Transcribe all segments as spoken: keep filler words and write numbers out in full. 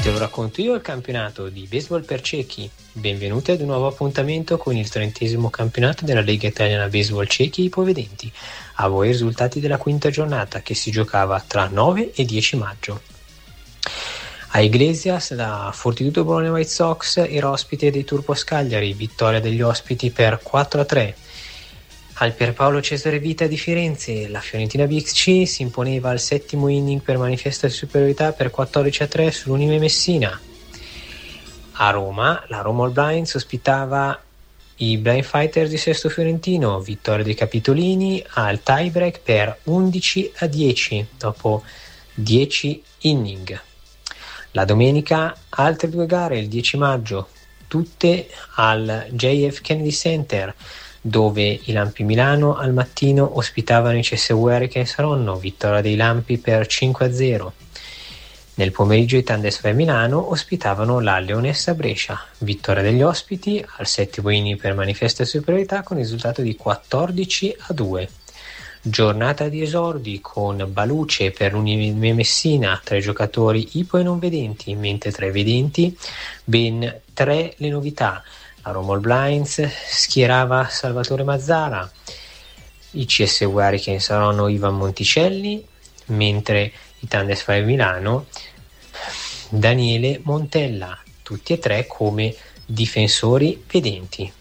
Te lo racconto io il campionato di baseball per ciechi. Benvenuti ad un nuovo appuntamento con il trentesimo campionato della Lega Italiana Baseball Ciechi e Ipovedenti. A voi i risultati della quinta giornata che si giocava tra nove e dieci maggio. A Iglesias la Fortitudo Bologna White Sox era ospite dei Turpos Cagliari, vittoria degli ospiti per quattro a tre. Al Pierpaolo Cesare Vita di Firenze la Fiorentina B X C si imponeva al settimo inning per manifesta superiorità per quattordici a tre sull'Unime Messina. A Roma la Roma All Blinds ospitava i Blind Fighters di Sesto Fiorentino, vittoria dei Capitolini al tiebreak per undici a dieci dopo dieci inning. La domenica altre due gare, il dieci maggio, tutte al J F Kennedy Center, dove i Lampi Milano al mattino ospitavano i C S U Hurricanes Saronno, vittoria dei Lampi per cinque a zero. Nel pomeriggio i Tandes F Milano ospitavano la Leonessa Brescia, vittoria degli ospiti al settimo inning per manifesta superiorità con risultato di quattordici a due. Giornata di esordi con Baluce per l'Unime Messina, tre giocatori ipo e non vedenti, mentre tra i vedenti ben tre le novità. La Roma All Blinds schierava Salvatore Mazzara, i C S U Hurricanes saranno Ivan Monticelli, mentre i Tandes F Milano Daniele Montella, tutti e tre come difensori vedenti.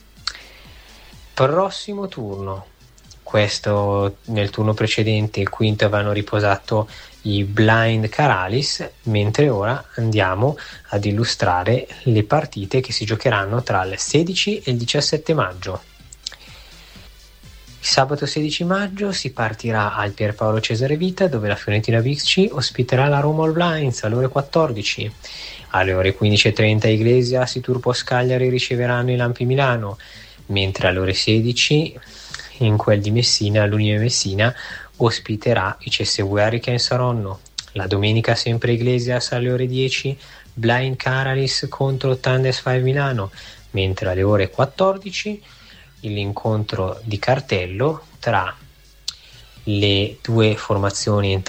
Prossimo turno. Questo nel turno precedente, il quinto, avevano riposato i Blind Caralis, mentre ora andiamo ad illustrare le partite che si giocheranno tra il sedici e il diciassette maggio. Il sabato sedici maggio si partirà al Pierpaolo Cesare Vita, dove la Fiorentina B X C ospiterà la Roma All Blinds alle ore quattordici. Alle ore quindici e trenta Iglesias i Turpos Cagliari riceveranno i Lampi Milano, mentre alle ore sedici in quel di Messina, l'Unime Messina ospiterà i C S U Hurricanes Saronno. La domenica sempre Iglesias alle ore dieci, Blind Caralis contro Tandes F Milano, mentre alle ore quattordici l'incontro di cartello tra le due formazioni